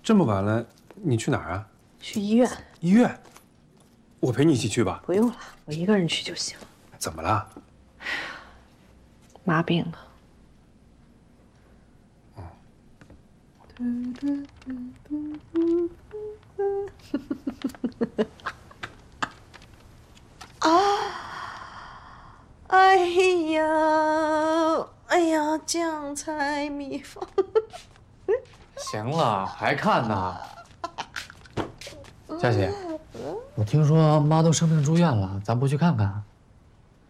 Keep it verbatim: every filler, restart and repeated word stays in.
这么晚了，你去哪儿啊？ 去医院。 医院？我陪你一起去吧。 不用了，我一个人去就行。 怎么了？ 妈病了。啊！哎呀，哎呀，酱菜米饭。 行了，还看呢？佳姐，我听说妈都生病住院了，咱不去看看？